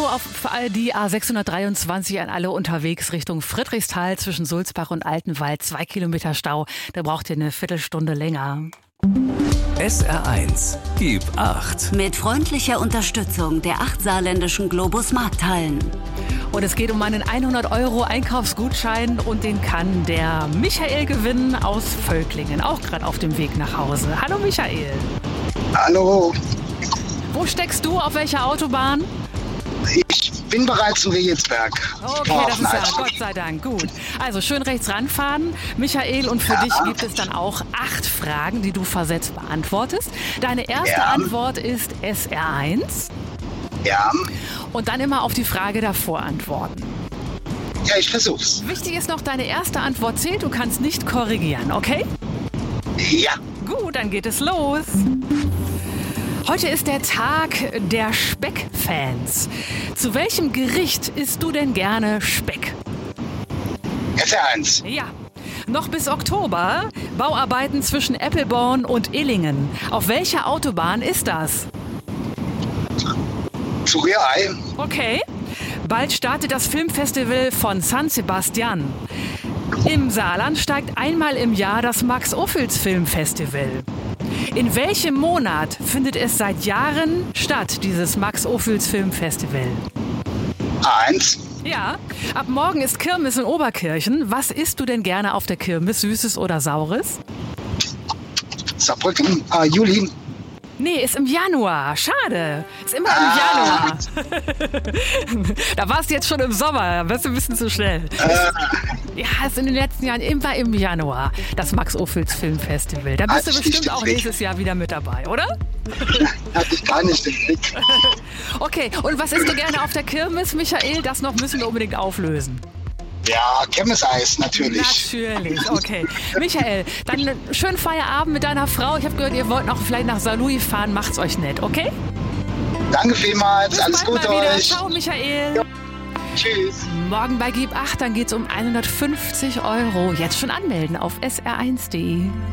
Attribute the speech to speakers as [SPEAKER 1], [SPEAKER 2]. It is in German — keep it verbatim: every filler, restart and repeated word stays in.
[SPEAKER 1] auf die A sechshundertdreiundzwanzig an alle unterwegs Richtung Friedrichsthal zwischen Sulzbach und Altenwald. Zwei Kilometer Stau, da braucht ihr eine Viertelstunde länger.
[SPEAKER 2] S R eins, gib acht.
[SPEAKER 3] Mit freundlicher Unterstützung der acht saarländischen Globus Markthallen.
[SPEAKER 1] Und es geht um einen hundert Euro Einkaufsgutschein und den kann der Michael gewinnen aus Völklingen, auch gerade auf dem Weg nach Hause. Hallo Michael.
[SPEAKER 4] Hallo.
[SPEAKER 1] Wo steckst du, auf welcher Autobahn?
[SPEAKER 4] Ich bin bereits in Regensberg.
[SPEAKER 1] Okay, das ist ja Gott sei Dank gut. Also schön rechts ranfahren, Michael, und für ja. dich gibt es dann auch acht Fragen, die du versetzt beantwortest. Deine erste ja. Antwort ist S R eins.
[SPEAKER 4] Ja.
[SPEAKER 1] Und dann immer auf die Frage davor antworten.
[SPEAKER 4] Ja, ich versuch's.
[SPEAKER 1] Wichtig ist noch, deine erste Antwort zählt, du kannst nicht korrigieren, okay?
[SPEAKER 4] Ja.
[SPEAKER 1] Gut, dann geht es los. Heute ist der Tag der Speckfans. Zu welchem Gericht isst du denn gerne Speck?
[SPEAKER 4] S R eins.
[SPEAKER 1] Ja. Noch bis Oktober Bauarbeiten zwischen Eppelborn und Illingen. Auf welcher Autobahn ist das?
[SPEAKER 4] Zu Rührei.
[SPEAKER 1] Okay. Bald startet das Filmfestival von San Sebastian. Im Saarland steigt einmal im Jahr das Max-Ophüls-Filmfestival. In welchem Monat findet es seit Jahren statt, dieses Max-Ophüls-Filmfestival?
[SPEAKER 4] Eins.
[SPEAKER 1] Ja. Ab morgen ist Kirmes in Oberkirchen. Was isst du denn gerne auf der Kirmes? Süßes oder Saures?
[SPEAKER 4] Saarbrücken, äh, Juli.
[SPEAKER 1] Nee, ist im Januar. Schade. Ist immer im
[SPEAKER 4] Ah.
[SPEAKER 1] Januar. Da warst du jetzt schon im Sommer. Da bist du ein bisschen zu schnell.
[SPEAKER 4] Äh.
[SPEAKER 1] Ja, ist in den letzten Jahren immer im Januar. Das Max-Ophüls Filmfestival. Da bist
[SPEAKER 4] Hatte
[SPEAKER 1] du
[SPEAKER 4] ich nicht
[SPEAKER 1] bestimmt
[SPEAKER 4] den
[SPEAKER 1] auch
[SPEAKER 4] Blick.
[SPEAKER 1] nächstes Jahr wieder mit dabei, oder?
[SPEAKER 4] Hatte ich gar nicht den Blick.
[SPEAKER 1] Okay, und was isst du gerne auf der Kirmes, Michael? Das noch müssen wir unbedingt auflösen.
[SPEAKER 4] Ja, Kirmeseis, natürlich.
[SPEAKER 1] Natürlich, okay. Michael, dann schönen Feierabend mit deiner Frau. Ich habe gehört, ihr wollt noch vielleicht nach Saarlouis fahren. Macht's euch nett, okay?
[SPEAKER 4] Danke vielmals,
[SPEAKER 1] Bis
[SPEAKER 4] alles
[SPEAKER 1] bald
[SPEAKER 4] Gute
[SPEAKER 1] mal wieder.
[SPEAKER 4] euch.
[SPEAKER 1] Ciao, Michael.
[SPEAKER 4] Ja. Tschüss.
[SPEAKER 1] Morgen bei Gib acht, dann geht's um hundertfünfzig Euro. Jetzt schon anmelden auf S R eins punkt de.